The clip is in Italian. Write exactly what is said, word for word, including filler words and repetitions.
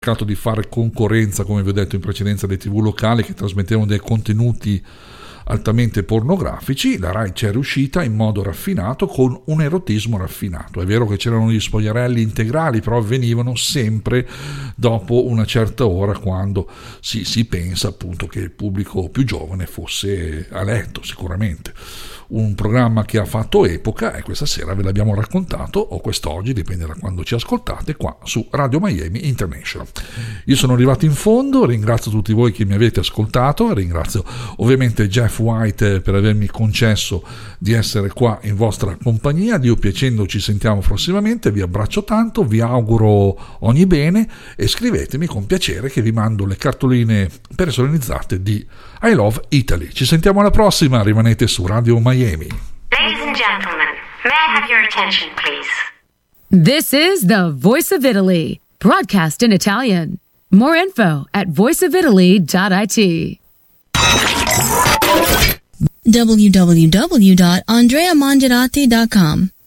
cercato di fare concorrenza, come vi ho detto in precedenza, dei tivù locali che trasmettevano dei contenuti altamente pornografici. La Rai ci è riuscita in modo raffinato, con un erotismo raffinato. È vero che c'erano gli spogliarelli integrali, però avvenivano sempre dopo una certa ora, quando si, si pensa appunto che il pubblico più giovane fosse a letto. Sicuramente un programma che ha fatto epoca, e questa sera ve l'abbiamo raccontato, o quest'oggi, dipende da quando ci ascoltate, qua su Radio Miami International. Io sono arrivato in fondo, ringrazio tutti voi che mi avete ascoltato, ringrazio ovviamente Jeff White per avermi concesso di essere qua in vostra compagnia. Dio piacendo ci sentiamo prossimamente, vi abbraccio tanto, vi auguro ogni bene e scrivetemi con piacere che vi mando le cartoline personalizzate di I Love Italy. Ci sentiamo alla prossima, rimanete su Radio Miami. Ladies and gentlemen, may I have your attention, please? This is the Voice of Italy, broadcast in Italian. More info at voice of italy dot it. w w w dot andrea mangiarati dot com